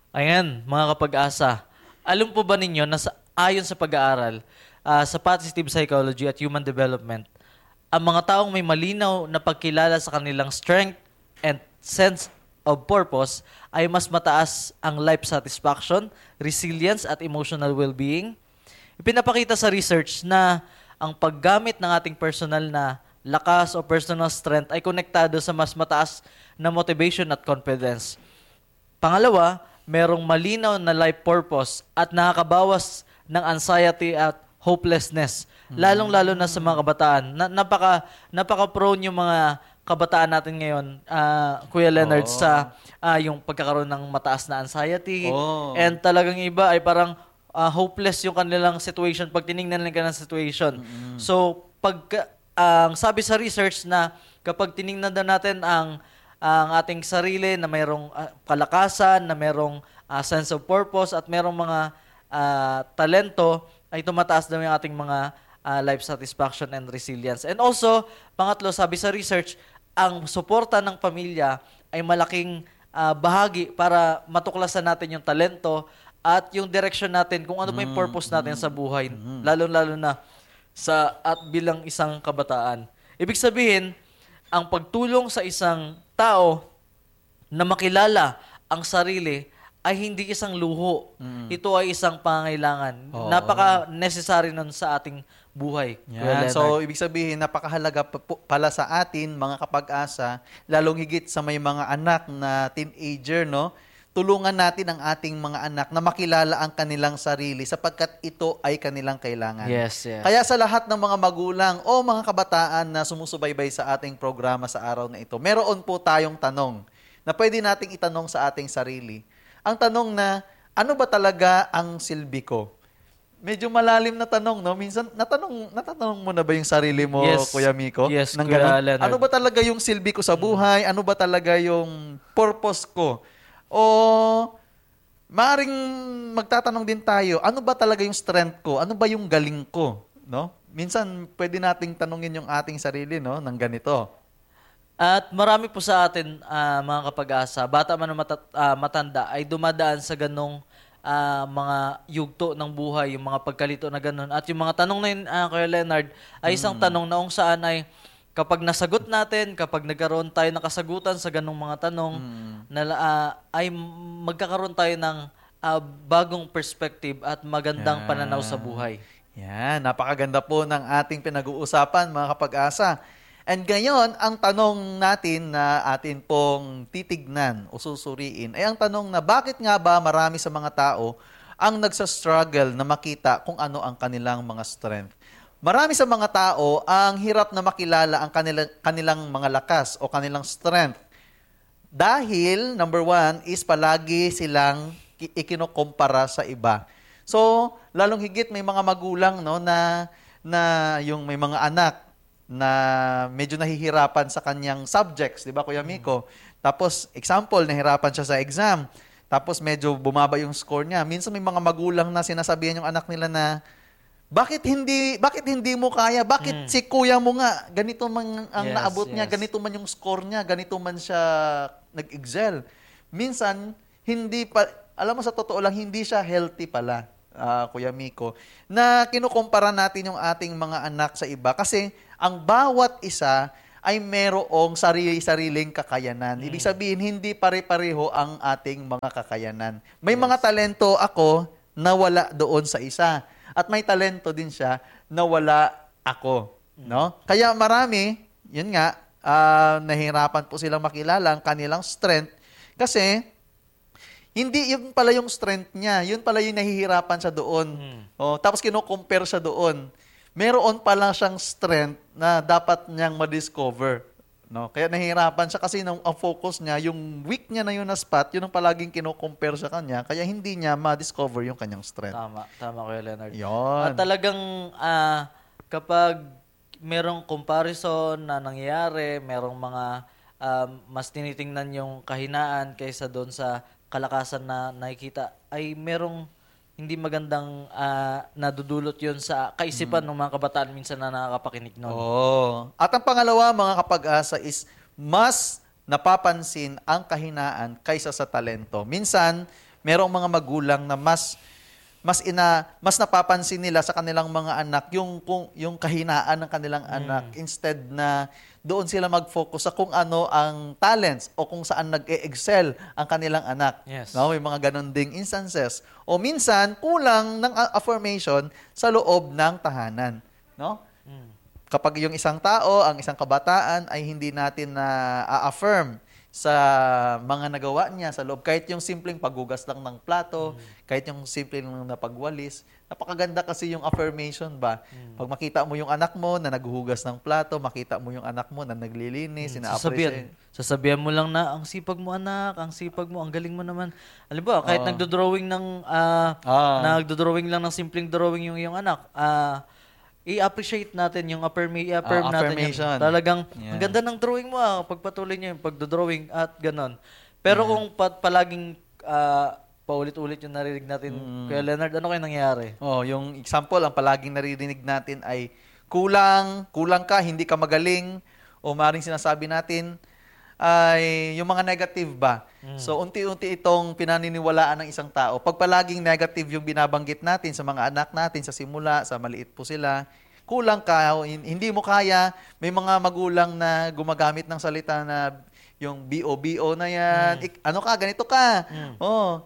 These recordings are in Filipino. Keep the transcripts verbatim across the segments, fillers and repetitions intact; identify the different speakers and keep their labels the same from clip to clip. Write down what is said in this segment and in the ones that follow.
Speaker 1: Ayan, mga kapag-asa. Alam po ba ninyo na sa, ayon sa pag-aaral ah, sa positive psychology at human development, ang mga taong may malinaw na pagkilala sa kanilang strength and sense of purpose ay mas mataas ang life satisfaction, resilience at emotional well-being. Ipinapakita sa research na ang paggamit ng ating personal na lakas o personal strength ay konektado sa mas mataas na motivation at confidence. Pangalawa, merong malinaw na life purpose at nakakabawas ng anxiety at hopelessness. Lalong-lalo na sa mga kabataan. Na, napaka, napaka-prone yung mga kabataan natin ngayon, ah, Kuya Leonard,
Speaker 2: Oo.
Speaker 1: sa ah, yung pagkakaroon ng mataas na anxiety.
Speaker 2: Oo.
Speaker 1: And talagang iba ay parang ah, hopeless yung kanilang situation pag tinignan lang ka ng situation. So, pag, ang sabi sa research na kapag tinignan na natin ang ang ating sarili na mayroong ah, kalakasan, na mayroong ah, sense of purpose at mayroong mga ah, talento, ay tumataas daw yung ating mga ah, life satisfaction and resilience. And also, pangatlo, sabi sa research, ang suporta ng pamilya ay malaking ah, bahagi para matuklasan natin yung talento at yung direction natin kung ano pa yung purpose natin sa buhay, lalo-lalo na sa at bilang isang kabataan. Ibig sabihin, ang pagtulong sa isang tao na makilala ang sarili ay hindi isang luho. Ito ay isang pangangailangan.
Speaker 2: Oo.
Speaker 1: Napaka-necessary nun sa ating buhay. Kuya
Speaker 2: Yan.
Speaker 1: Leonard.
Speaker 2: So, ibig sabihin, napakahalaga pa- po- pala sa atin, mga kapag-asa, lalong higit sa may mga anak na teenager, no? Tulungan natin ang ating mga anak na makilala ang kanilang sarili sapagkat ito ay kanilang kailangan.
Speaker 1: Yes, yes.
Speaker 2: Kaya sa lahat ng mga magulang o mga kabataan na sumusubaybay sa ating programa sa araw na ito, meron po tayong tanong na pwede nating itanong sa ating sarili. Ang tanong na, ano ba talaga ang silbi ko? Medyo malalim na tanong, no? Minsan, natanong, natanong mo na ba yung sarili mo,
Speaker 1: Yes.
Speaker 2: Kuya Miko?
Speaker 1: Yes,
Speaker 2: Nang
Speaker 1: Kuya
Speaker 2: ganun?
Speaker 1: Leonard.
Speaker 2: Ano ba talaga yung silbi ko sa buhay? Ano ba talaga yung purpose ko? O maaring magtatanong din tayo, ano ba talaga yung strength ko? Ano ba yung galing ko? No? Minsan, pwede nating tanungin yung ating sarili, no? Nang ganito.
Speaker 1: At marami po sa atin, ah, mga kapag-asa, bata man o mata- ah, matanda, ay dumadaan sa ganong ah, mga yugto ng buhay, yung mga pagkalito na ganon. At yung mga tanong na yun, ah, Kuya Leonard, ay isang tanong na kung saan ay kapag nasagot natin, kapag nagkaroon tayo ng kasagutan sa ganong mga tanong, na, ah, ay magkakaroon tayo ng ah, bagong perspective at magandang pananaw sa buhay.
Speaker 2: Yan, napakaganda po ng ating pinag-uusapan, mga kapag-asa. And ngayon, ang tanong natin na atin pong titignan o susuriin ay ang tanong na bakit nga ba marami sa mga tao ang nagsa-struggle na makita kung ano ang kanilang mga strength. Marami sa mga tao ang hirap na makilala ang kanilang, kanilang mga lakas o kanilang strength. Dahil, number one, is palagi silang ki- ikinokumpara sa iba. So, lalong higit may mga magulang no, na, na yung may mga anak na medyo nahihirapan sa kanyang subjects, di ba Kuya Miko? Tapos, example, nahirapan siya sa exam. Tapos medyo bumaba yung score niya. Minsan may mga magulang na sinasabihan yung anak nila na, bakit hindi bakit hindi mo kaya? Bakit si kuya mo nga ganito man ang
Speaker 1: Yes,
Speaker 2: naabot niya,
Speaker 1: yes.
Speaker 2: ganito man yung score niya, ganito man siya nag-excel. Minsan hindi pa alam mo sa totoo lang hindi siya healthy pala, ah, Kuya Miko, na kinukumpara natin yung ating mga anak sa iba kasi ang bawat isa ay merong sarili-sariling kakayanan. Ibig sabihin, hindi pare-pareho ang ating mga kakayanan. May mga talento ako na wala doon sa isa. At may talento din siya na wala ako. No? Kaya marami, yun nga, ah, nahirapan po silang makilala ang kanilang strength kasi hindi yun pala yung strength niya. Yun pala yung nahihirapan siya doon. Oh, tapos kino-compare siya doon. Meron pala siyang strength na dapat niyang ma-discover. No? Kaya nahihirapan siya kasi nung ang focus niya, yung weak niya na yun na spot, yun ang palaging kino-compare sa kanya, kaya hindi niya ma-discover yung kanyang strength.
Speaker 1: Tama, tama Kuya Leonard.
Speaker 2: Yun.
Speaker 1: At talagang ah, kapag merong comparison na nangyayari, merong mga ah, mas tinitingnan yung kahinaan kaysa doon sa kalakasan na nakikita, ay merong hindi magandang ah, nadudulot yon sa kaisipan ng mga kabataan minsan na nakakapakinig nun.
Speaker 2: Oo. At ang pangalawa, mga kapag-asa, is mas napapansin ang kahinaan kaysa sa talento. Minsan, merong mga magulang na mas mas ina mas napapansin nila sa kanilang mga anak yung kung yung kahinaan ng kanilang
Speaker 1: Mm.
Speaker 2: anak instead na doon sila mag-focus sa kung ano ang talents o kung saan nag-e-excel ang kanilang anak.
Speaker 1: Yes.
Speaker 2: No, may mga ganun ding instances. O minsan kulang ng a- affirmation sa loob ng tahanan, no?
Speaker 1: Mm.
Speaker 2: Kapag yung isang tao, ang isang kabataan ay hindi natin na a-affirm sa mga nagawa niya sa loob, kahit yung simpleng paghugas lang ng plato, kahit yung simpleng lang na pagwalis, napakaganda kasi yung affirmation ba? Pag makita mo yung anak mo na naghuhugas ng plato, makita mo yung anak mo na naglilinis,
Speaker 1: Mm,
Speaker 2: ina-appreciate.
Speaker 1: sasabihan, sasabihan mo lang na, ang sipag mo anak, ang sipag mo, ang galing mo naman. Alam ba, kahit
Speaker 2: Oo.
Speaker 1: nagdo-drawing ng, ah,
Speaker 2: Ah.
Speaker 1: nagdo-drawing lang ng simpleng drawing yung iyong anak, ah, i-appreciate natin yung affirm, i-affirm
Speaker 2: Ah,
Speaker 1: natin
Speaker 2: affirmation.
Speaker 1: yung talagang,
Speaker 2: Yan.
Speaker 1: ang ganda ng drawing mo ah, pagpatuloy niyo yung pagdo-drawing at ganon. Pero kung pa, palaging ah, paulit-ulit yung narinig natin,
Speaker 2: Mm.
Speaker 1: Kuya Leonard, ano kayo nangyari?
Speaker 2: Oh, yung example, ang palaging naririnig natin ay kulang, kulang ka, hindi ka magaling, o maring sinasabi natin ay yung mga negative ba. So, unti-unti itong pinaniniwalaan ng isang tao. Pag palaging negative yung binabanggit natin sa mga anak natin sa simula, sa maliit po sila, kulang ka, o hin- hindi mo kaya, may mga magulang na gumagamit ng salita na yung B O B O na yan, Ik- ano ka, ganito ka. Oh,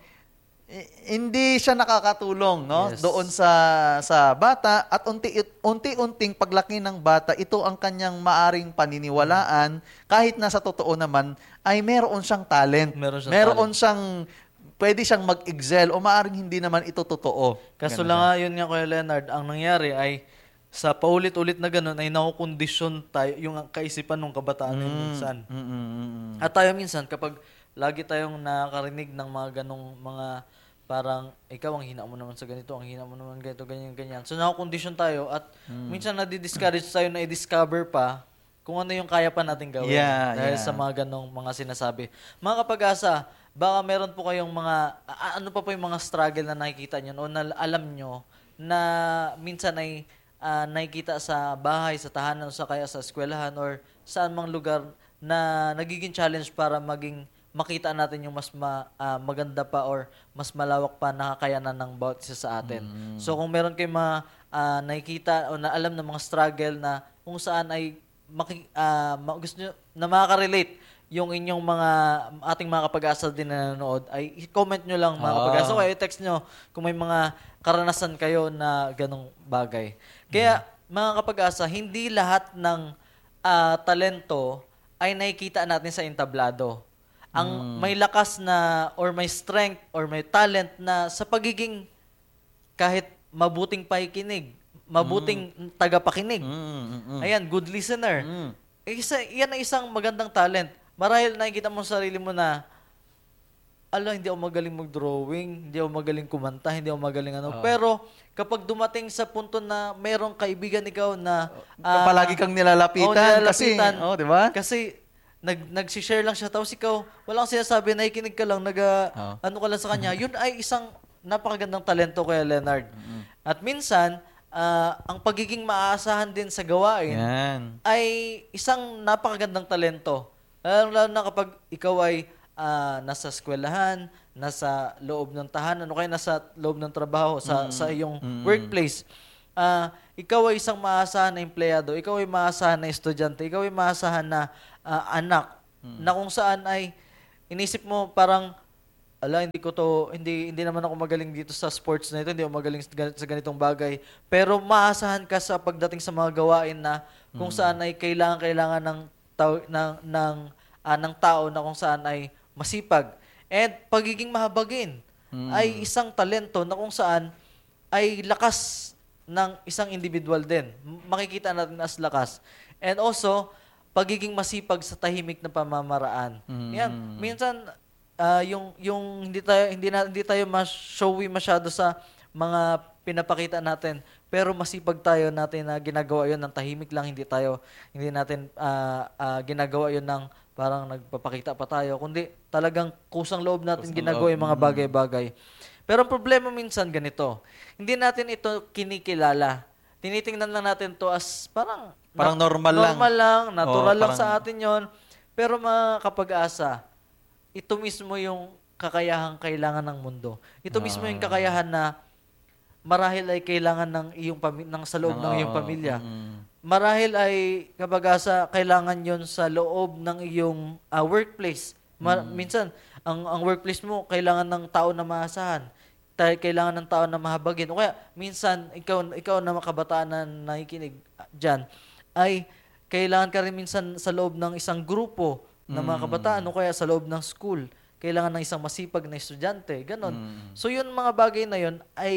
Speaker 2: I- hindi siya nakakatulong, no?
Speaker 1: Yes.
Speaker 2: Doon sa sa bata, at unti unti-unting paglaki ng bata, ito ang kanyang maaring paniniwalaan, kahit na sa totoo naman ay meron siyang talent.
Speaker 1: Meron siyang
Speaker 2: meron siyang pwede siyang mag-excel, o maaring hindi naman ito totoo.
Speaker 1: Kaso
Speaker 2: Ganun
Speaker 1: lang nga, yun nga Kuya Leonard, ang nangyari ay sa paulit-ulit na ganun ay nakukondisyon tayo yung kaisipan ng kabataan
Speaker 2: siya.
Speaker 1: yun minsan.
Speaker 2: Mm, mm, mm, mm.
Speaker 1: At tayo minsan, kapag lagi tayong nakakarinig ng mga ganong mga parang, ikaw ang hina mo naman sa ganito, ang hina mo naman ganito, ganyan, ganyan. So nakukondisyon tayo at
Speaker 2: Mm.
Speaker 1: minsan nadi-discourage tayo na i-discover pa kung ano yung kaya pa natin gawin
Speaker 2: Yeah,
Speaker 1: dahil
Speaker 2: yeah.
Speaker 1: sa mga ganong mga sinasabi. Mga kapag-asa, baka meron po kayong mga, a- ano pa po yung mga struggle na nakikita nyo o na alam nyo na minsan ay ah, nakikita sa bahay, sa tahanan, o sa kaya sa eskwelahan or saan mang lugar na nagiging challenge para maging makita natin yung mas ma- ah, maganda pa or mas malawak pa na kakayanan ng bawat isa sa atin. So kung meron kayong mga ah, nakikita o na alam ng mga struggle na kung saan ay maki, ah, ma- gusto nyo, na makaka-relate yung inyong mga ating mga kapag-asa din na nanonood, ay i-comment nyo lang mga
Speaker 2: Ah.
Speaker 1: kapag-asa o i-text nyo kung may mga karanasan kayo na ganong bagay. Kaya mga kapag-asa, hindi lahat ng ah, talento ay nakikita natin sa entablado. Ang may lakas na or may strength or may talent na sa pagiging kahit mabuting pakikinig, mabuting tagapakinig.
Speaker 2: Mm, mm, mm.
Speaker 1: Ayan, good listener.
Speaker 2: Mm.
Speaker 1: Eh, Isa, yan ang isang magandang talent. Marahil nakikita mo sa sarili mo na, ala, hindi ako magaling mag-drawing, hindi ako magaling kumanta, hindi ako magaling ano. Pero kapag dumating sa punto na merong kaibigan ikaw na ah,
Speaker 2: Palagi kang nilalapitan,
Speaker 1: oo, nilalapitan.
Speaker 2: kasi, oh, di ba?
Speaker 1: Kasi nag nag-share lang siya tapos ikaw, walang sinasabi, nakikinig ka lang, nag
Speaker 2: Oo.
Speaker 1: ano ka lang sa kanya. Yun ay isang napakagandang talento kay Leonard. At minsan, ah, ang pagiging maaasahan din sa gawain
Speaker 2: Yan.
Speaker 1: ay isang napakagandang talento. Lalo, lalo na kapag ikaw ay ah, nasa eskwelahan, nasa loob ng tahanan, o kaya nasa loob ng trabaho, sa, sa iyong workplace. Ah, ikaw ay isang maasahan na empleyado, ikaw ay maasahan na estudyante, ikaw ay maasahan na ah, anak, na kung saan ay inisip mo parang, ala, hindi ko to, hindi hindi naman ako magaling dito sa sports na ito, hindi ako magaling sa gan- sa ganitong bagay. Pero maasahan ka sa pagdating sa mga gawain na kung saan ay kailangan kailangan ng tao ng ng ah, ng tao na kung saan ay masipag. And pagiging mahabagin ay isang talento na kung saan ay lakas ng isang individual din. M- Makikita natin as lakas. And also, pagiging masipag sa tahimik na pamamaraan. Yan, minsan ah, yung yung hindi tayo hindi na hindi tayo mas showy masyado sa mga pinapakita natin, pero masipag tayo natin na ginagawa 'yon ng tahimik lang, hindi tayo hindi natin ah, ah, ginagawa 'yon ng parang nagpapakita pa tayo, kundi talagang kusang loob natin
Speaker 2: Kusang
Speaker 1: ginagawa
Speaker 2: loob,
Speaker 1: yung mga bagay-bagay. Pero ang problema minsan ganito, hindi natin ito kinikilala. Tinitingnan lang natin to as parang
Speaker 2: Parang normal lang.
Speaker 1: normal lang, natural
Speaker 2: Oo,
Speaker 1: lang
Speaker 2: parang-
Speaker 1: sa atin yon. Pero mga kapag-asa, ito mismo yung kakayahang kailangan ng mundo. Ito mismo yung
Speaker 2: Ah.
Speaker 1: kakayahan na marahil ay kailangan ng iyong pami- ng sa loob ng iyong
Speaker 2: Oo,
Speaker 1: pamilya.
Speaker 2: mm.
Speaker 1: Marahil ay kapag sa kailangan yon sa loob ng iyong ah, workplace. Ma- Minsan, ang ang workplace mo kailangan ng tao na maasahan. Tayo kailangan ng tao na mahabagin. O kaya minsan ikaw ikaw na mga kabataan na nakikinig ah, diyan ay kailangan ka rin minsan sa loob ng isang grupo ng mga kabataan o kaya sa loob ng school. Kailangan ng isang masipag na estudyante, ganon. So yun mga bagay na yun ay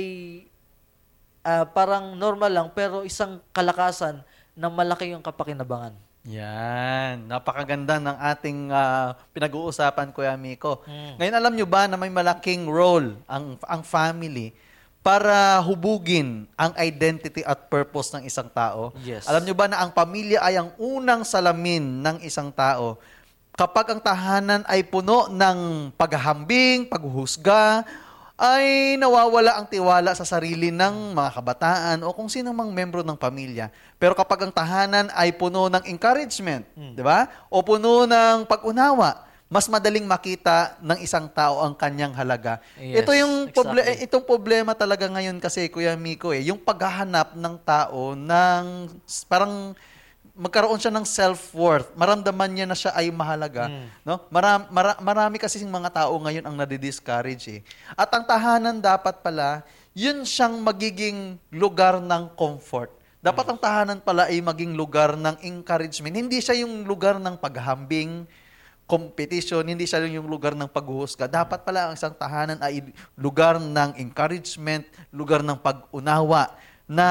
Speaker 1: ah, parang normal lang pero isang kalakasan na malaki yung kapakinabangan.
Speaker 2: Yan. Napakaganda ng ating ah, pinag-uusapan, Kuya Miko.
Speaker 1: Mm.
Speaker 2: Ngayon, alam nyo ba na may malaking role ang, ang family para hubugin ang identity at purpose ng isang tao?
Speaker 1: Yes.
Speaker 2: Alam nyo ba na ang pamilya ay ang unang salamin ng isang tao? Kapag ang tahanan ay puno ng paghahambing, paghuhusga, ay nawawala ang tiwala sa sarili ng mga kabataan o kung sino mang membro ng pamilya. Pero kapag ang tahanan ay puno ng encouragement, di ba? O puno ng pag-unawa, mas madaling makita ng isang tao ang kanyang halaga.
Speaker 1: Yes,
Speaker 2: Ito yung proble-
Speaker 1: exactly.
Speaker 2: itong problema talaga ngayon kasi, Kuya Miko, eh, yung paghahanap ng tao ng parang magkaroon siya ng self-worth. Maramdaman niya na siya ay mahalaga.
Speaker 1: Mm.
Speaker 2: No? Maram, mara- marami kasi mga tao ngayon ang nadidiscourage. Eh. At ang tahanan dapat pala, yun siyang magiging lugar ng comfort. Dapat ang tahanan pala ay maging lugar ng encouragement. Hindi siya yung lugar ng paghambing, competition, hindi siya yung lugar ng paghuhusga. Dapat pala ang isang tahanan ay lugar ng encouragement, lugar ng pag-unawa, na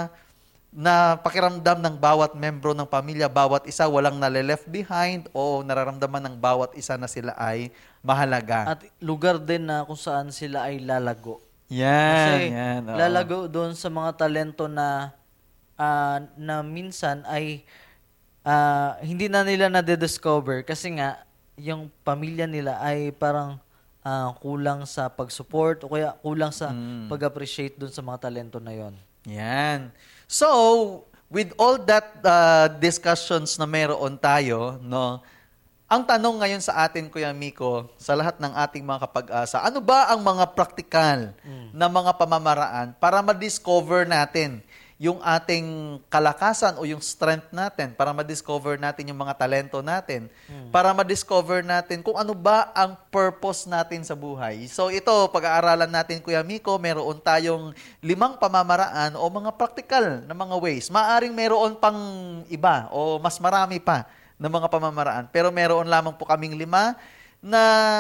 Speaker 2: na pakiramdam ng bawat membro ng pamilya, bawat isa walang nale-left behind o nararamdaman ng bawat isa na sila ay mahalaga.
Speaker 1: At lugar din na kung saan sila ay lalago.
Speaker 2: Yan,
Speaker 1: Kasi
Speaker 2: yan. oo.
Speaker 1: lalago doon sa mga talento na ah, na minsan ay ah, hindi na nila na-discover kasi nga yung pamilya nila ay parang ah, kulang sa pag-support o kaya kulang sa
Speaker 2: Mm.
Speaker 1: pag-appreciate doon sa mga talento na yon.
Speaker 2: Yan. So, with all that uh, discussions na meron tayo, no, ang tanong ngayon sa atin, Kuya Miko, sa lahat ng ating mga kapag-asa, ano ba ang mga praktikal na mga pamamaraan para ma-discover natin yung ating kalakasan o yung strength natin, para ma-discover natin yung mga talento natin, para ma-discover natin kung ano ba ang purpose natin sa buhay. So ito, pag-aaralan natin, Kuya Miko, meron tayong limang pamamaraan o mga praktikal na mga ways. Maaring meron pang iba o mas marami pa na mga pamamaraan. Pero meron lamang po kaming lima na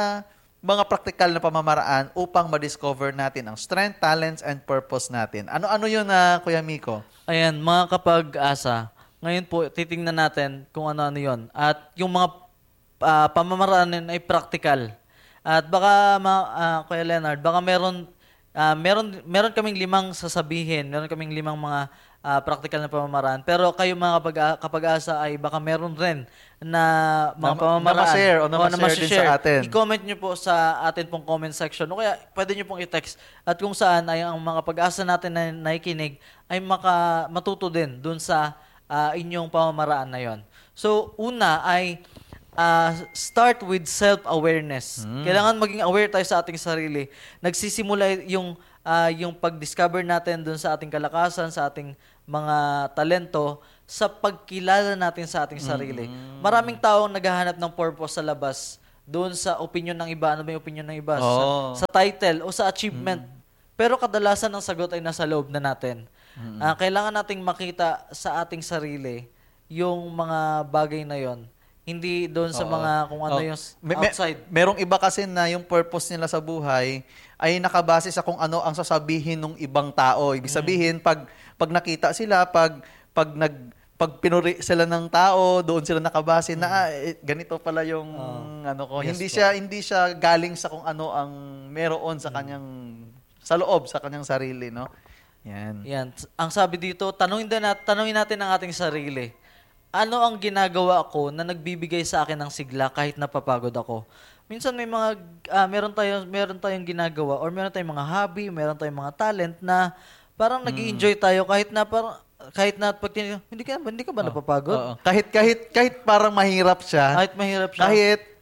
Speaker 2: mga praktikal na pamamaraan upang ma-discover natin ang strength, talents, and purpose natin. Ano-ano yun na, Kuya Miko?
Speaker 1: Ayan, mga kapag-asa, ngayon po titingnan natin kung ano-ano yon. At yung mga ah, pamamaraan nun ay practical. At baka, ma, ah, Kuya Leonard, baka meron, ah, meron, meron kaming limang sasabihin, meron kaming limang mga ah, practical na pamamaraan. Pero kayo mga kapag- kapag-asa ay baka meron rin na mga
Speaker 2: Na-
Speaker 1: pamamaraan.
Speaker 2: na ma-share o na
Speaker 1: Oo,
Speaker 2: ma-share din
Speaker 1: ma-share.
Speaker 2: sa atin.
Speaker 1: I-comment nyo po sa atin pong comment section. O kaya pwede nyo pong i-text. At kung saan ay ang mga pag-asa natin na nakikinig ay maka, matuto din dun sa ah, inyong pamamaraan na yon. So, una ay ah, start with self-awareness. Kailangan maging aware tayo sa ating sarili. Nagsisimula yung ah, yung pag-discover natin dun sa ating kalakasan, sa ating mga talento, sa pagkilala natin sa ating sarili. Maraming taong naghahanap ng purpose sa labas, doon sa opinion ng iba, ano ba yung opinion ng iba,
Speaker 2: Oo.
Speaker 1: sa, sa title o sa achievement. Pero kadalasan ng sagot ay nasa loob na natin. Ah, kailangan nating makita sa ating sarili yung mga bagay na yon. Hindi doon sa
Speaker 2: Oo.
Speaker 1: mga kung ano
Speaker 2: Oo.
Speaker 1: yung
Speaker 2: Me- me-
Speaker 1: outside.
Speaker 2: merong iba kasi na yung purpose nila sa buhay ay nakabase sa kung ano ang sasabihin ng ibang tao. Ibig sabihin, pag pag nakita sila, pag pag nag pag pinuri sila ng tao, doon sila nakabase na ah, eh, ganito pala yung ano ko.
Speaker 1: Yes
Speaker 2: hindi
Speaker 1: po.
Speaker 2: siya hindi siya galing sa kung ano ang meron sa kanyang sa loob sa kanyang sarili, no? Yan.
Speaker 1: Yan. Ang sabi dito, tanungin, din nat tanungin natin ang ating sarili. Ano ang ginagawa ko na nagbibigay sa akin ng sigla kahit napapagod ako? Minsan may mga ah, meron tayong meron tayong ginagawa or meron tayong mga hobby, meron tayong mga talent na parang nag-enjoy tayo kahit na parang kahit na pag tin- hindi ka hindi ka ba napapagod?
Speaker 2: Oo. Kahit kahit kahit parang mahirap siya,
Speaker 1: Kahit mahirap siya.
Speaker 2: kahit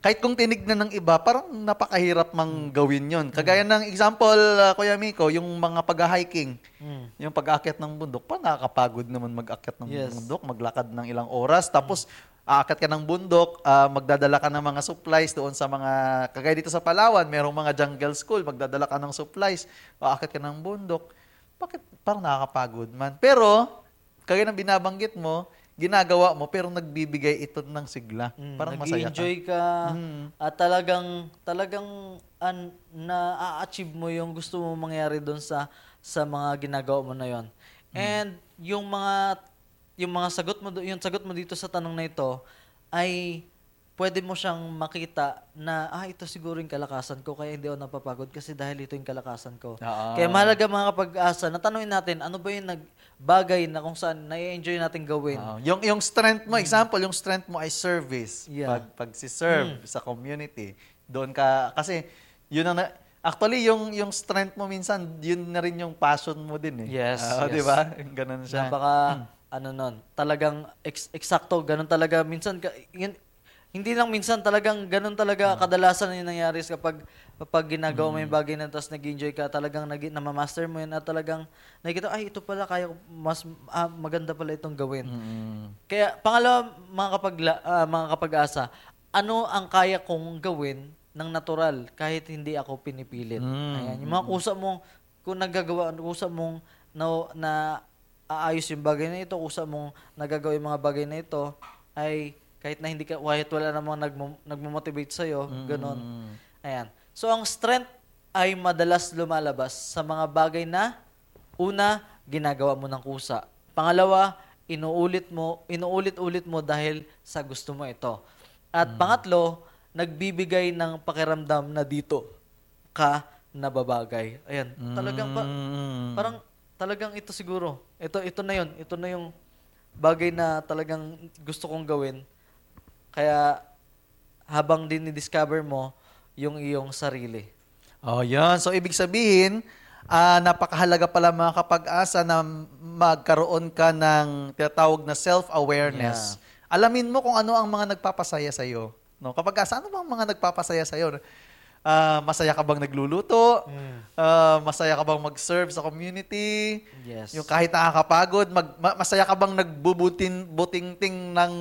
Speaker 2: kahit kung tinignan ng iba, parang napakahirap mang gawin yon. Kagaya ng example, uh, Kuya Miko, yung mga pag-hiking,
Speaker 1: Mm.
Speaker 2: yung pag-aakyat ng bundok, pa nakakapagod naman mag-akyat ng
Speaker 1: Yes.
Speaker 2: bundok, maglakad ng ilang oras, tapos aakyat ka ng bundok, ah, magdadala ka ng mga supplies doon sa mga, kagaya dito sa Palawan, merong mga jungle school, magdadala ka ng supplies, aakyat ka ng bundok. Bakit parang nakakapagod man? Pero, kagaya ng binabanggit mo, ginagawa mo, pero nagbibigay ito ng sigla.
Speaker 1: Mm,
Speaker 2: Parang masaya ka.
Speaker 1: nag-enjoy ka
Speaker 2: Mm.
Speaker 1: at talagang talagang an, na-achieve mo yung gusto mo mangyari doon sa sa mga ginagawa mo na yon. And yung mga yung mga sagot mo do- yung sagot mo dito sa tanong na ito ay pwede mo siyang makita na ah ito siguro yung kalakasan ko kaya hindi ako napapagod kasi dahil ito yung kalakasan ko.
Speaker 2: Oo.
Speaker 1: Kaya mahalaga mga kapag-asa na tanungin natin ano ba yung nag bagay na kung saan na-enjoy natin gawin.
Speaker 2: Oo. yung yung strength mo, example, yung strength mo ay service.
Speaker 1: Yeah.
Speaker 2: Pag pag si serve sa community, doon ka kasi yun ang na, actually yung yung strength mo minsan, yun na rin yung passion mo din eh.
Speaker 1: Yes,
Speaker 2: Oo,
Speaker 1: yes.
Speaker 2: di ba? Ganun siya.
Speaker 1: Napaka, ano nun, talagang ex- eksakto, ganun talaga. Minsan, ka, yun- hindi lang minsan, talagang ganun talaga kadalasan yung nangyari kapag, kapag ginagawa mo yung bagay na tapos nag-enjoy ka, talagang nag, namamaster mo yun at talagang nakikita, ay, ito pala, kaya ko, mas ah, maganda pala itong gawin.
Speaker 2: Mm.
Speaker 1: Kaya, pangalawa, mga, kapagla, ah, mga kapag-asa, ano ang kaya kong gawin ng natural kahit hindi ako pinipilit?
Speaker 2: Mm.
Speaker 1: Ayan, yung mga kusa mong, kung nagagawa, kusa mong na, na aayos yung bagay na ito, kusa mong nagagawa yung mga bagay na ito, ay kahit na hindi ka, kahit wala namang nagmo, nagmo-motivate sa'yo, ganon. Ayan. So, ang strength ay madalas lumalabas sa mga bagay na, una, ginagawa mo ng kusa. Pangalawa, inuulit mo, inuulit-ulit mo dahil sa gusto mo ito. At pangatlo, nagbibigay ng pakiramdam na dito ka nababagay. Ayan. Talagang pa,
Speaker 2: Mm.
Speaker 1: parang talagang ito siguro. Ito ito na 'yon. Ito na yung bagay na talagang gusto kong gawin. Kaya habang dinidiscover mo yung iyong sarili.
Speaker 2: Oh, yan. So, ibig sabihin, ah, napakahalaga pala mga kapag-asa na magkaroon ka ng tinatawag na self-awareness. Alamin mo kung ano ang mga nagpapasaya sa'yo. No? Kapag-asa, ano bang mga nagpapasaya sa'yo? Ah, masaya ka bang nagluluto? Ah, masaya ka bang mag-serve sa community?
Speaker 1: Yes.
Speaker 2: Yung kahit nakakapagod, mag, ma- masaya ka bang nagbubutin butingting ng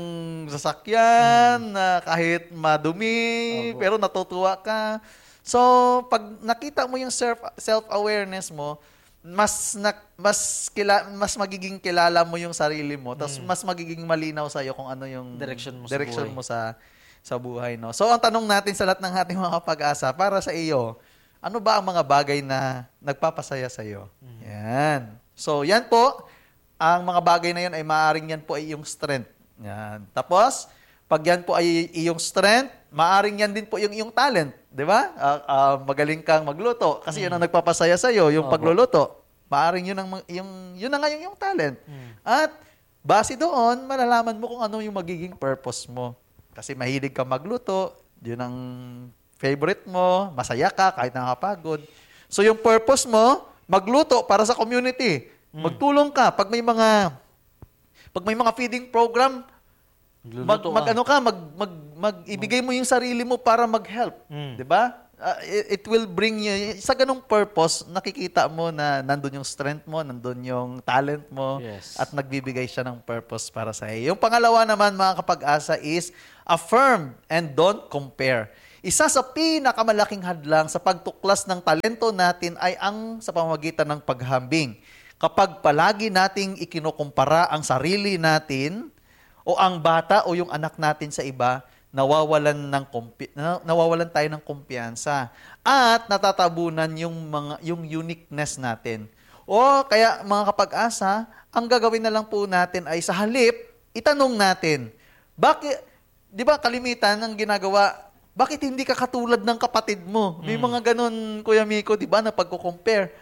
Speaker 2: sasakyan na kahit madumi,
Speaker 1: Opo.
Speaker 2: pero natutuwa ka. So, pag nakita mo yung self self-awareness mo, mas na, mas kila, mas magiging kilala mo yung sarili mo, tapos mas magiging malinaw sa iyo kung ano yung
Speaker 1: Direction mo sa
Speaker 2: direction
Speaker 1: buhay.
Speaker 2: mo sa sa buhay, no. So, ang tanong natin sa lahat ng ating mga pag-asa, para sa iyo, ano ba ang mga bagay na nagpapasaya sa iyo? Yan. So, yan po, ang mga bagay na yan ay maaaring yan po ay iyong strength. Yan. Tapos, pag yan po ay iyong strength, maaaring yan din po yung iyong talent. Di ba? Ah, ah, magaling kang magluto. Kasi yun ang nagpapasaya sa iyo, yung
Speaker 1: Opo.
Speaker 2: pagluluto. Maaaring yun ang, ma- yung, yun na nga yung, yung talent. At, base doon, malalaman mo kung ano yung magiging purpose mo. Kasi mahilig ka magluto, yun ang favorite mo, masaya ka kahit nakakapagod. So yung purpose mo, magluto para sa community. Magtulong ka pag may mga pag may mga feeding program, mag,
Speaker 1: Magluluto
Speaker 2: mag
Speaker 1: ka.
Speaker 2: ano ka, mag, mag, mag ibigay mo yung sarili mo para mag-help,
Speaker 1: Mm.
Speaker 2: 'di ba? Ah, it, it will bring you sa ganung purpose, nakikita mo na nandun yung strength mo, nandun yung talent mo,
Speaker 1: Yes.
Speaker 2: at nagbibigay siya ng purpose para sa iyo. Yung pangalawa naman, mga kapag-asa, is affirm and don't compare. Isa sa pinakamalaking hadlang sa pagtuklas ng talento natin ay ang sa pamamagitan ng paghambing. Kapag palagi nating ikinukumpara ang sarili natin o ang bata o yung anak natin sa iba, nawawalan ng kumpi- na- nawawalan tayo ng kumpiyansa at natatabunan yung mga yung uniqueness natin. O kaya mga kapag-asa, ang gagawin na lang po natin ay sa halip, itanong natin, bakit, di ba kalimitan ang ginagawa, bakit hindi ka katulad ng kapatid mo? May mga ganun, Kuya Miko, di ba, na pagko-compare.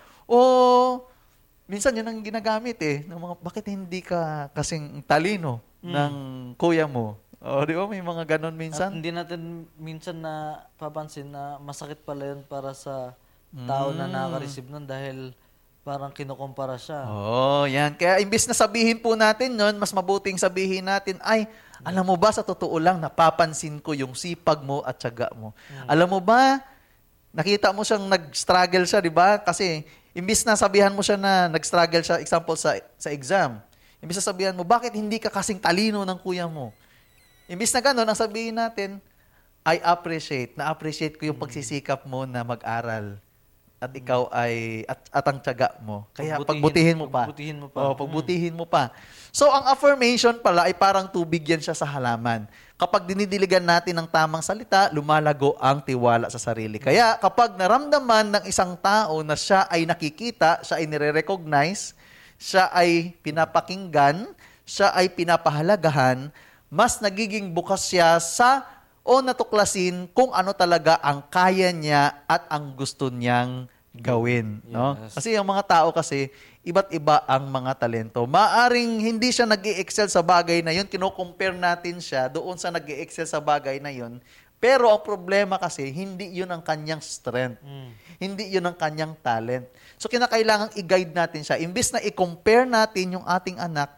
Speaker 2: O minsan yun ang ginagamit eh, ng mga, bakit hindi ka kasing talino ng kuya mo? O, di ba, may mga ganun
Speaker 1: At
Speaker 2: minsan?
Speaker 1: hindi natin minsan na papansin na masakit pala yun para sa tao na nakaka-receive nun dahil Parang kinukumpara siya.
Speaker 2: Oh, yan. Kaya imbis na sabihin po natin nun, mas mabuting sabihin natin, ay, alam mo ba, sa totoo lang, napapansin ko yung sipag mo at tiyaga mo.
Speaker 1: Hmm.
Speaker 2: Alam mo ba, nakita mo siyang nag-struggle siya, di ba? Kasi, imbis na sabihan mo siya na nag-struggle siya, example, sa, sa exam. Imbis na sabihan mo, bakit hindi ka kasing talino ng kuya mo? Imbis na gano'n, ang sabihin natin, I appreciate, na-appreciate ko yung pagsisikap mo na mag-aral. At ikaw ay, at, at ang tiyaga mo. Kaya pagbutihin,
Speaker 1: Pagbutihin-
Speaker 2: mo pa.
Speaker 1: pagbutihin mo pa.
Speaker 2: Oo, pagbutihin mo pa. So, ang affirmation pala ay parang tubig yan siya sa halaman. Kapag dinidiligan natin ng tamang salita, lumalago ang tiwala sa sarili. Kaya kapag naramdaman ng isang tao na siya ay nakikita, siya ay nire-recognize, siya ay pinapakinggan, siya ay pinapahalagahan, mas nagiging bukas siya sa o natuklasin kung ano talaga ang kaya niya at ang gusto niyang gawin. No?
Speaker 1: Yes.
Speaker 2: Kasi yung mga tao kasi, iba't iba ang mga talento. Maaring hindi siya nag excel sa bagay na yun, kino-compare natin siya doon sa nag excel sa bagay na yun. Pero ang problema kasi, hindi yun ang kanyang strength.
Speaker 1: Mm.
Speaker 2: Hindi yun ang kanyang talent. So, kinakailangang i-guide natin siya. Imbis na i-compare natin yung ating anak,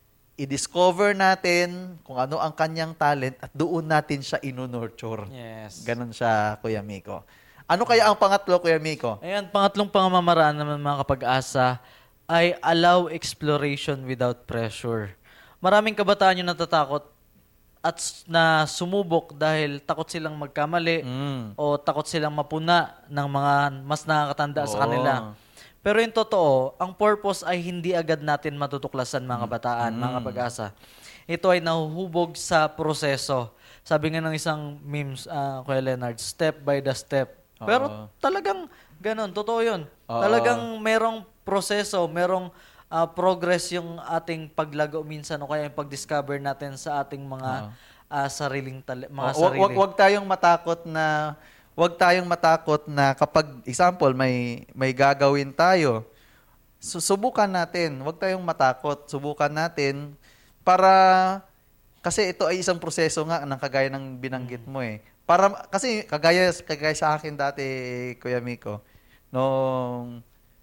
Speaker 2: i-discover natin kung ano ang kanyang talent at doon natin siya inu-nurture.
Speaker 1: Yes.
Speaker 2: Ganon siya, Kuya Miko. Ano kaya ang pangatlo, Kuya Miko?
Speaker 1: Ayan, pangatlong pamamaraan naman mga kapag-asa ay allow exploration without pressure. Maraming kabataan yung natatakot at s- na sumubok dahil takot silang magkamali
Speaker 2: Mm.
Speaker 1: o takot silang mapuna ng mga mas nakakatanda sa
Speaker 2: Oo.
Speaker 1: kanila. Pero yung totoo, ang purpose ay hindi agad natin matutuklasan mga kabataan, mga kapag-asa. Ito ay nahuhubog sa proseso. Sabi nga ng isang memes, uh, Kuya Leonard, step by the step. Pero
Speaker 2: Oo.
Speaker 1: talagang ganun, totoo yun.
Speaker 2: Oo.
Speaker 1: Talagang merong proseso, merong ah, progress yung ating paglago minsan o kaya yung pag-discover natin sa ating mga ah, sariling tali- mga
Speaker 2: Oh, wag,
Speaker 1: sarili.
Speaker 2: wag, wag tayong matakot na wag tayong matakot na kapag example may may gagawin tayo. Susubukan natin. Wag tayong matakot. Subukan natin para kasi ito ay isang proseso nga ng kagaya ng binanggit mo eh. Para kasi kagaya kagaya sa akin dati, Kuya Miko, nung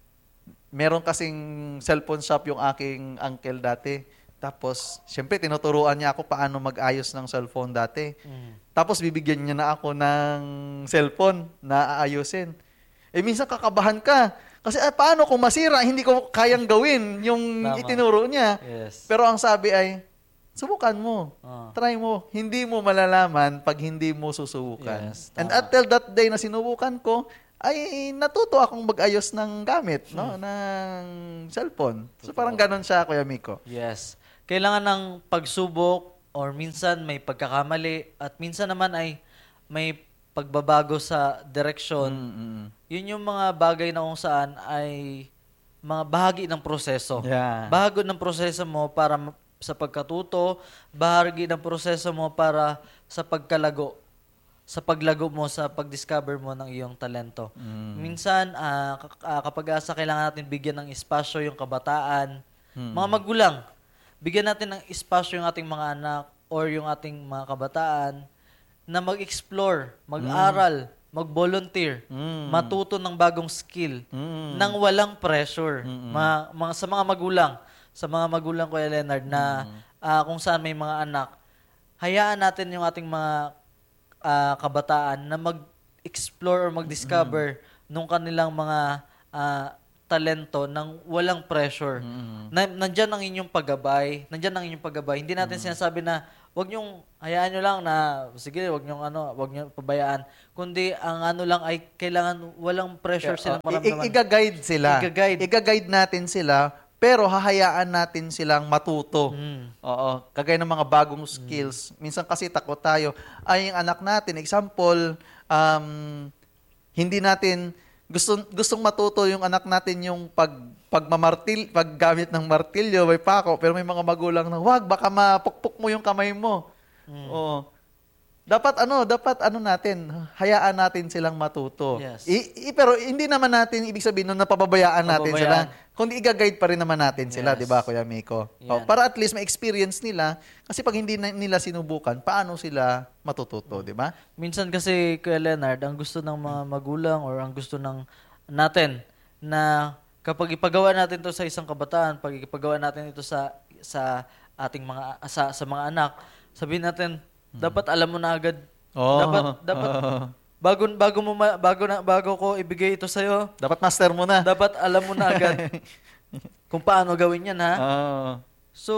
Speaker 2: meron kasing cellphone shop yung aking uncle dati. Tapos, syempre, tinuturuan niya ako paano mag-ayos ng cellphone dati.
Speaker 1: Mm.
Speaker 2: Tapos, bibigyan niya na ako ng cellphone na aayusin. Eh, minsan kakabahan ka. Kasi, ah, paano kung masira, hindi ko kayang gawin yung
Speaker 1: Tama.
Speaker 2: itinuro niya.
Speaker 1: Yes.
Speaker 2: Pero ang sabi ay, subukan mo.
Speaker 1: Ah.
Speaker 2: Try mo. Hindi mo malalaman pag hindi mo susubukan.
Speaker 1: Yes,
Speaker 2: And
Speaker 1: tama.
Speaker 2: until that day na sinubukan ko, ay natuto akong mag-ayos ng gamit, no, ng cellphone. So parang ganon siya, Kuya Miko.
Speaker 1: Yes. Kailangan ng pagsubok or minsan may pagkakamali at minsan naman ay may pagbabago sa direksyon.
Speaker 2: Mm-mm.
Speaker 1: Yun yung mga bagay na kung saan ay mga bahagi ng proseso.
Speaker 2: Yeah.
Speaker 1: Bahagi ng proseso mo para ma- sa pagkatuto, bahagi ng proseso mo para sa pagkalago, sa paglago mo, sa pag-discover mo ng iyong talento.
Speaker 2: Mm.
Speaker 1: Minsan, ah, k- ah, kapag asa, kailangan natin bigyan ng espasyo yung kabataan.
Speaker 2: Mm.
Speaker 1: Mga magulang, bigyan natin ng espasyo yung ating mga anak or yung ating mga kabataan na mag-explore, mag-aral, mag-volunteer,
Speaker 2: Mm.
Speaker 1: matuto ng bagong skill
Speaker 2: Mm.
Speaker 1: nang walang pressure.
Speaker 2: Mm-mm.
Speaker 1: Ma- mga, sa mga magulang, sa mga magulang Kuya Leonard na ah, kung saan may mga anak, hayaan natin yung ating mga ah, kabataan na mag-explore or mag-discover nung kanilang mga ah, talento nang walang pressure.
Speaker 2: Mm.
Speaker 1: Na, nandyan ang inyong paggabay, nandyan ang inyong paggabay. Hindi natin sinasabi na wag niyong hayaan niyo lang na sige, wag niyong ano, wag niyo pabayaan. Kundi ang ano lang ay kailangan walang pressure silang
Speaker 2: I-
Speaker 1: maramdaman.
Speaker 2: i- Iga-guide sila.
Speaker 1: Iga-guide.
Speaker 2: Iga-guide natin sila, pero hahayaan natin silang matuto.
Speaker 1: Mm.
Speaker 2: Oo, kagaya ng mga bagong skills. Minsan kasi takot tayo. Ay, yung anak natin, example, um, hindi natin, gusto, gustong matuto yung anak natin yung pag, pagmamartil, paggamit ng martilyo, may pako, pero may mga magulang na, wag, baka mapukpok mo yung kamay mo. Oo. Dapat ano, dapat ano natin, hayaan natin silang matuto.
Speaker 1: Yes.
Speaker 2: I, i- pero hindi naman natin ibig sabihin nun na pababayaan natin
Speaker 1: Pababayaan.
Speaker 2: sila. Kundi i-guide pa rin naman natin sila,
Speaker 1: Yes.
Speaker 2: 'di ba, Kuya Miko?
Speaker 1: Yan.
Speaker 2: O, para at least ma-experience nila kasi pag hindi na, nila sinubukan, paano sila matututo, 'di ba?
Speaker 1: Minsan kasi, Kuya Leonard, ang gusto ng mga magulang or ang gusto ng natin na kapag ipagawa natin to sa isang kabataan, pag ipagawa natin ito sa sa ating mga sa, sa mga anak, sabihin natin, dapat alam mo na agad.
Speaker 2: Oh,
Speaker 1: dapat dapat
Speaker 2: oh.
Speaker 1: bago bago mo ma- bago na bago ko ibigay ito sa iyo,
Speaker 2: Dapat master mo na.
Speaker 1: dapat alam mo na agad kung paano gawin 'yan, ha.
Speaker 2: Oo.
Speaker 1: So,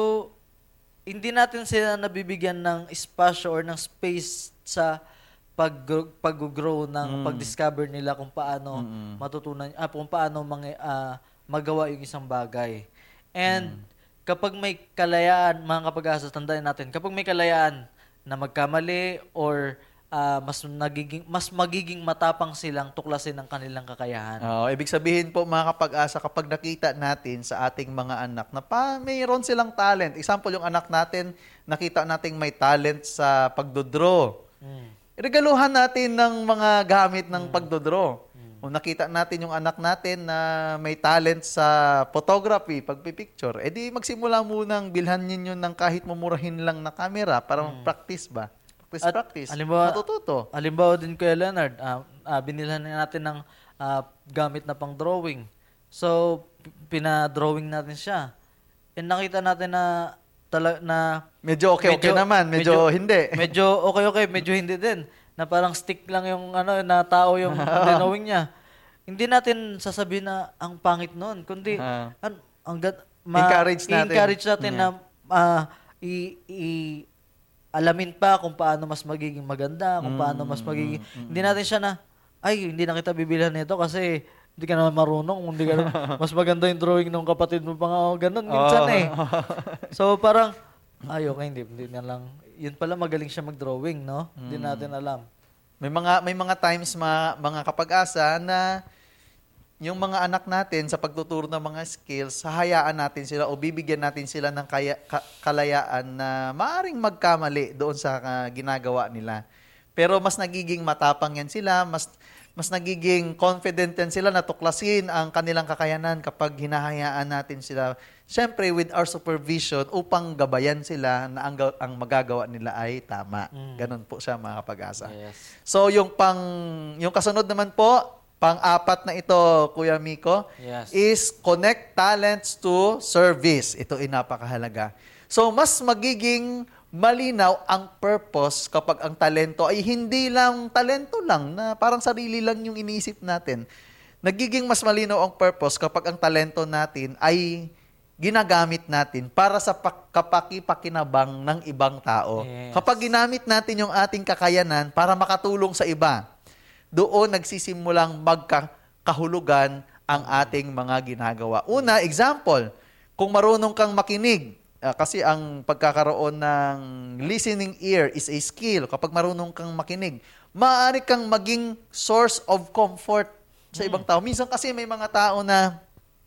Speaker 1: hindi natin sila nabibigyan ng espasyo or ng space sa pag pag-grow ng
Speaker 2: Mm.
Speaker 1: pag-discover nila kung paano
Speaker 2: Mm-mm.
Speaker 1: matutunan ah, kung paano mang, ah, magawa yung isang bagay. And kapag may kalayaan, mga kapag-asa, tandaan natin, kapag may kalayaan na magkamali or ah, mas nagiging mas magiging matapang silang tuklasin ang kanilang kakayahan.
Speaker 2: Oo, ibig sabihin po mga kapag-asa, kapag nakita natin sa ating mga anak na pa mayroon silang talent. Example, yung anak natin, nakita nating may talent sa pagdodraw.
Speaker 1: Mm.
Speaker 2: Regaluhan natin ng mga gamit ng pagdodraw. Kung nakita natin yung anak natin na may talent sa photography, pagpipicture, edi magsimula munang bilhan ninyo ng kahit mumurahin lang na camera para practice ba? Practice,
Speaker 1: At,
Speaker 2: practice.
Speaker 1: halimbawa-
Speaker 2: Matututo.
Speaker 1: Halimbawa din Kuya Leonard, ah, ah, binilhan na natin ng ah, gamit na pang drawing. So, p- pina-drawing natin siya. And nakita natin na tala, na
Speaker 2: Medyo okay-okay naman, medyo, hindi.
Speaker 1: medyo okay-okay, medyo hindi din. Na parang stick lang yung ano na tao yung drawing niya. Hindi natin sasabihin na ang pangit noon, kundi
Speaker 2: Ah.
Speaker 1: an, ang gad-
Speaker 2: Encourage natin.
Speaker 1: encourage natin
Speaker 2: Yeah.
Speaker 1: na ah, i, i- alamin pa kung paano mas magiging maganda, kung paano mas magiging hindi natin siya na ay hindi na kita bibilhan nito kasi hindi ka naman marunong, hindi ka naman- mas maganda yung drawing ng kapatid mo pa nga, oh, ganun minsan
Speaker 2: Oh.
Speaker 1: eh. So parang ay okay, hindi, hindi na lang. Yun pala magaling siya mag-drawing, no? Hindi natin alam.
Speaker 2: May mga may mga times mga, mga kapag-asa na yung mga anak natin sa pagtuturo ng mga skills, hahayaan natin sila o bibigyan natin sila ng kaya, ka- kalayaan na maaring magkamali doon sa ah, ginagawa nila. Pero mas nagiging matapang yan sila, mas mas nagiging confident yan sila na tuklasin ang kanilang kakayanan kapag hinahayaan natin sila. Siyempre, with our supervision, upang gabayan sila na ang, ga- ang magagawa nila ay tama. Ganon po siya, mga kapag-asa.
Speaker 1: Yes.
Speaker 2: So, yung pang yung kasunod naman po, pang-apat na ito, Kuya Miko,
Speaker 1: Yes.
Speaker 2: is connect talents to service. Ito ay napakahalaga. So, mas magiging malinaw ang purpose kapag ang talento ay hindi lang talento lang na parang sarili lang yung iniisip natin. Nagiging mas malinaw ang purpose kapag ang talento natin ay ginagamit natin para sa pak- kapaki-pakinabang ng ibang tao.
Speaker 1: Yes.
Speaker 2: Kapag ginamit natin yung ating kakayanan para makatulong sa iba, doon nagsisimulang magkahulugan ang ating mga ginagawa. Una, example, kung marunong kang makinig, ah, kasi ang pagkakaroon ng listening ear is a skill. Kapag marunong kang makinig, maaari kang maging source of comfort sa ibang tao. Minsan kasi may mga tao na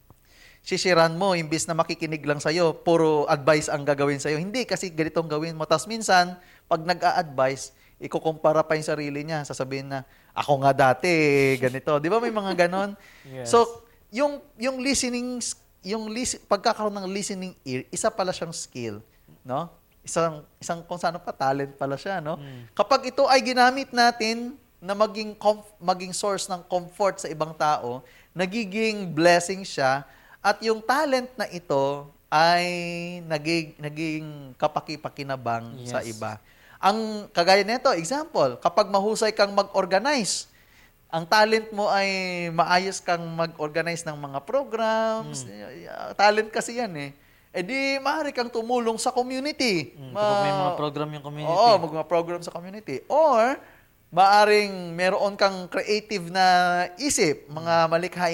Speaker 2: sisiran mo, imbis na makikinig lang sa'yo, puro advice ang gagawin sa'yo. Hindi, kasi ganitong gawin mo. Tapos minsan, pag nag-a-advise, ikukumpara pa yung sarili niya. Sasabihin na, ako nga dati, ganito. Di ba may mga ganon?
Speaker 1: Yes.
Speaker 2: So, yung, yung listening, yung lis- pagkakaroon ng listening ear, isa pala siyang skill. No? Isang, isang kung saan pa, talent pala siya. No? Kapag ito ay ginamit natin na maging, comf- maging source ng comfort sa ibang tao, nagiging blessing siya, at yung talent na ito ay naging, naging kapaki-pakinabang
Speaker 1: Yes.
Speaker 2: sa iba. Ang kagaya nito, example, kapag mahusay kang mag-organize, ang talent mo ay maayos kang mag-organize ng mga programs, y- y- talent kasi yan eh. E di, maaari kang tumulong sa community.
Speaker 1: Mm, kapag may mga program yung community.
Speaker 2: Oo, mag mga program sa community. Or, maaring meron kang creative na isip, mga malikhain